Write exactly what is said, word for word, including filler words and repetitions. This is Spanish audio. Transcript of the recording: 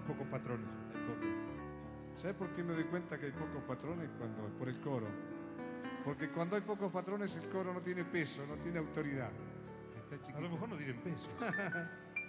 pocos patrones. Hay pocos. ¿Sabes por qué me doy cuenta que hay pocos patrones? Cuando, por el coro. Porque cuando hay pocos patrones el coro no tiene peso, no tiene autoridad. Está A chiquito. lo mejor no tienen peso.